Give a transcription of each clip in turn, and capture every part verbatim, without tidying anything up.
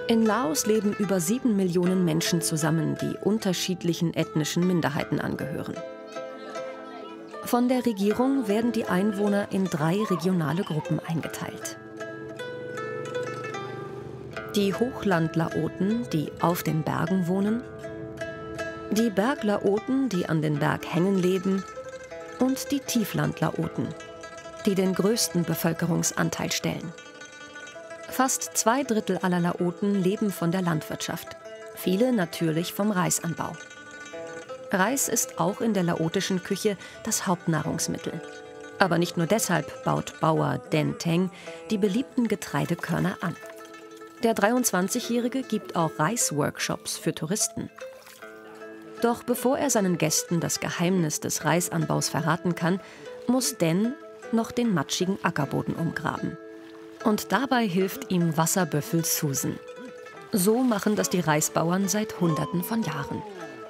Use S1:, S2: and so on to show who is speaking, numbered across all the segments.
S1: In Laos leben über sieben Millionen Menschen zusammen, die unterschiedlichen ethnischen Minderheiten angehören. Von der Regierung werden die Einwohner in drei regionale Gruppen eingeteilt. Die Hochland-Laoten, die auf den Bergen wohnen, die Berg-Laoten, die an den Berghängen leben, und die Tiefland-Laoten, die den größten Bevölkerungsanteil stellen. Fast zwei Drittel aller Laoten leben von der Landwirtschaft, viele natürlich vom Reisanbau. Reis ist auch in der laotischen Küche das Hauptnahrungsmittel. Aber nicht nur deshalb baut Bauer Den Teng die beliebten Getreidekörner an. Der dreiundzwanzigjährige gibt auch Reisworkshops für Touristen. Doch bevor er seinen Gästen das Geheimnis des Reisanbaus verraten kann, muss Den noch den matschigen Ackerboden umgraben. Und dabei hilft ihm Wasserbüffel Susan. So machen das die Reisbauern seit Hunderten von Jahren.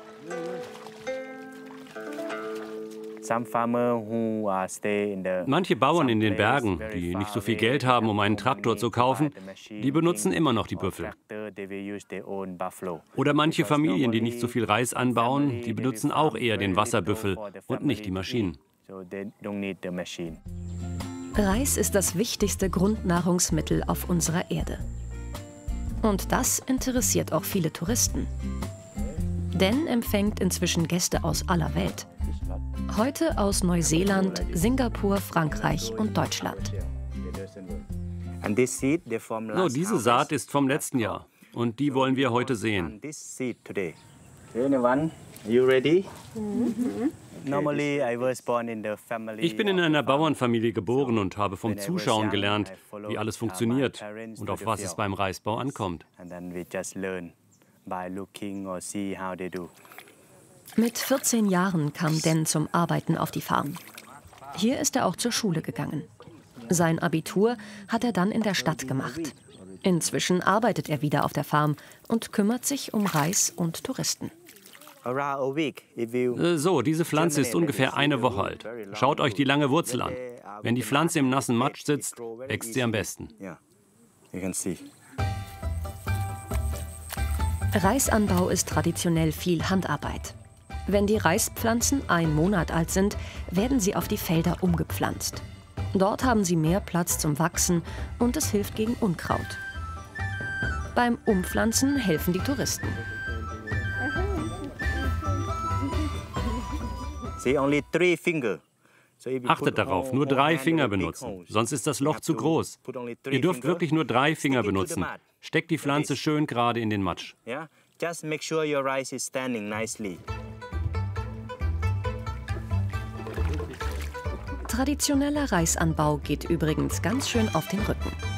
S2: Manche Bauern in den Bergen, die nicht so viel Geld haben, um einen Traktor zu kaufen, die benutzen immer noch die Büffel. Oder manche Familien, die nicht so viel Reis anbauen, die benutzen auch eher den Wasserbüffel und nicht die Maschinen.
S1: Reis ist das wichtigste Grundnahrungsmittel auf unserer Erde. Und das interessiert auch viele Touristen. Den empfängt inzwischen Gäste aus aller Welt. Heute aus Neuseeland, Singapur, Frankreich und Deutschland.
S2: So, diese Saat ist vom letzten Jahr und die wollen wir heute sehen. Ich bin in einer Bauernfamilie geboren und habe vom Zuschauen gelernt, wie alles funktioniert und auf was es beim Reisbau ankommt.
S1: Mit vierzehn Jahren kam Den zum Arbeiten auf die Farm. Hier ist er auch zur Schule gegangen. Sein Abitur hat er dann in der Stadt gemacht. Inzwischen arbeitet er wieder auf der Farm und kümmert sich um Reis und Touristen.
S2: So, diese Pflanze ist ungefähr eine Woche alt. Schaut euch die lange Wurzel an. Wenn die Pflanze im nassen Matsch sitzt, wächst sie am besten.
S1: Reisanbau ist traditionell viel Handarbeit. Wenn die Reispflanzen einen Monat alt sind, werden sie auf die Felder umgepflanzt. Dort haben sie mehr Platz zum Wachsen und es hilft gegen Unkraut. Beim Umpflanzen helfen die Touristen.
S2: Achtet darauf, nur drei Finger benutzen, sonst ist das Loch zu groß. Ihr dürft wirklich nur drei Finger benutzen. Steckt die Pflanze schön gerade in den Matsch.
S1: Traditioneller Reisanbau geht übrigens ganz schön auf den Rücken.